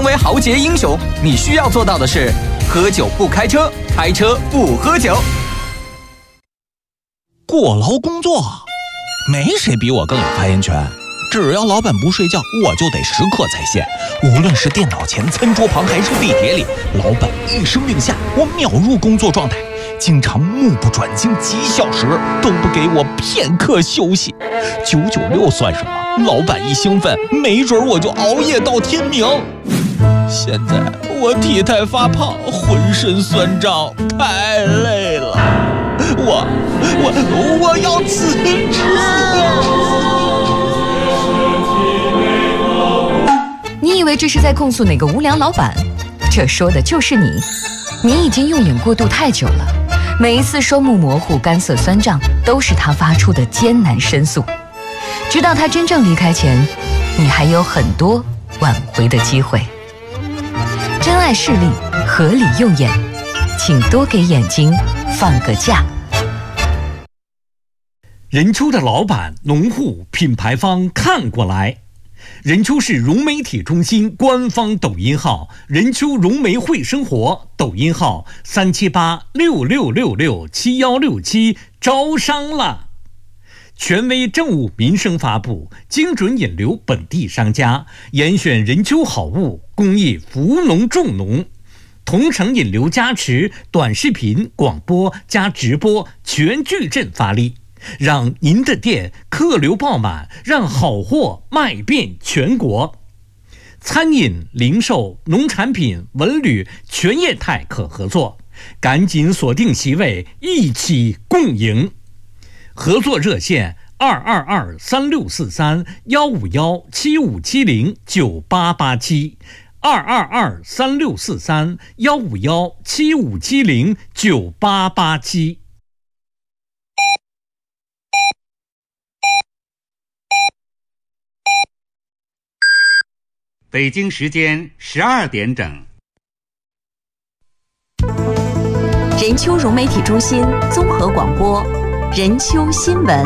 成为豪杰英雄，你需要做到的是：喝酒不开车，开车不喝酒。 过劳工作，没谁比我更有发言权。只要老板不睡觉，我就得时刻在线。无论是电脑前、餐桌旁，还是地铁里，老板一声令下，我秒入工作状态。经常目不转睛几小时，都不给我片刻休息。996算什么？老板一兴奋，没准我就熬夜到天明。现在我体态发胖，浑身酸胀，太累了。我要辞职。 你以为这是在控诉哪个无良老板？这说的就是你。你已经用眼过度太久了，每一次双目模糊、干涩酸胀，都是他发出的艰难申诉。直到他真正离开前，你还有很多挽回的机会。珍爱视力，合理用眼，请多给眼睛放个假。 任丘的老板、农户、品牌方看过来。任丘市融媒体中心官方抖音号任丘融媒会生活，抖音号37866667167招商了。权威政务民生发布，精准引流本地商家，严选任丘好物，公益扶农重农，同城引流加持，短视频、广播加直播全矩阵发力，让您的店客流爆满，让好货卖遍全国。餐饮、零售、农产品、文旅全业态可合作，赶紧锁定席位，一起共赢。合作热线222-3643-151-7570-9887，222-3643-151-7570-9887。 北京时间12点整。 任丘融媒体中心综合广播，任丘新闻。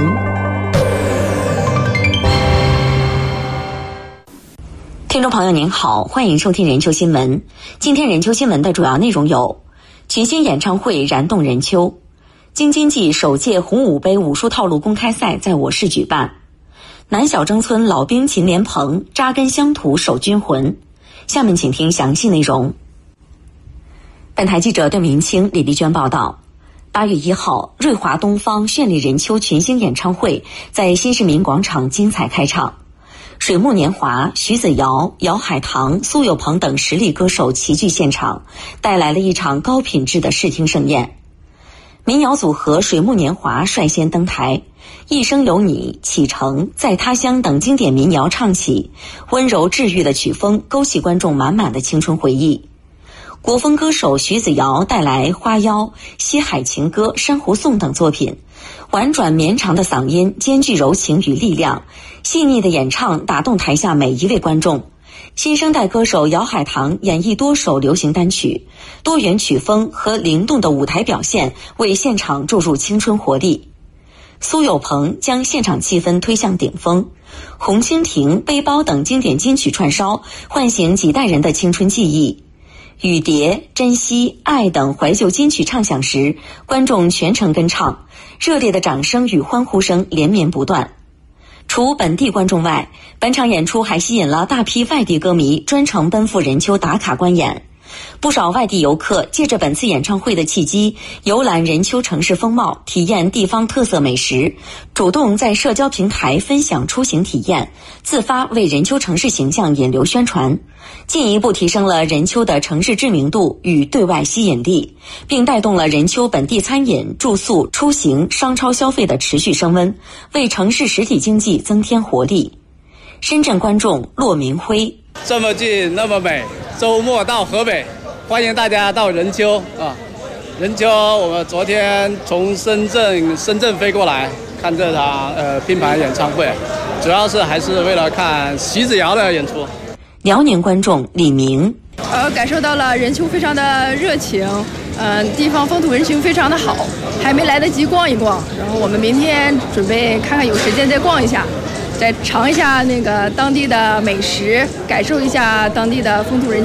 听众朋友您好，欢迎收听任丘新闻。今天任丘新闻的主要内容有：群星演唱会燃动任丘，京津冀首届红五杯武术套路公开赛在我市举办，南小征村老兵秦连鹏扎根乡土守军魂。下面请听详细内容。本台记者邓明清、李丽娟报道。8月1号，瑞华东方绚丽任丘群星演唱会在新市民广场精彩开场，水木年华、徐子瑶、姚海棠、苏有朋等实力歌手齐聚现场，带来了一场高品质的视听盛宴。民谣组合水木年华率先登台，一生有你、启程、在他乡等经典民谣唱起，温柔治愈的曲风勾起观众满满的青春回忆。国风歌手徐子瑶带来花妖、西海情歌、珊瑚颂等作品，婉转绵长的嗓音兼具柔情与力量，细腻的演唱打动台下每一位观众。新生代歌手姚海棠演绎多首流行单曲，多元曲风和灵动的舞台表现为现场注入青春活力。苏有朋将现场气氛推向顶峰，红蜻蜓、背包等经典金曲串烧，唤醒几代人的青春记忆。雨蝶、珍惜、爱等怀旧金曲唱响时，观众全程跟唱，热烈的掌声与欢呼声连绵不断。除本地观众外，本场演出还吸引了大批外地歌迷专程奔赴任丘打卡观演。不少外地游客借着本次演唱会的契机，游览任丘城市风貌，体验地方特色美食，主动在社交平台分享出行体验，自发为任丘城市形象引流宣传，进一步提升了任丘的城市知名度与对外吸引力，并带动了任丘本地餐饮、住宿、出行、商超消费的持续升温，为城市实体经济增添活力。深圳观众骆明辉： 这么近那么美，周末到河北，欢迎大家到任丘啊！任丘，我们昨天从深圳飞过来看这场拼盘演唱会，主要是还是为了看徐子瑶的演出。 辽宁观众李明： 感受到了任丘非常的热情，地方风土人情非常的好，还没来得及逛一逛，然后我们明天准备看看有时间再逛一下，再尝一下那个当地的美食，感受一下当地的风土人情。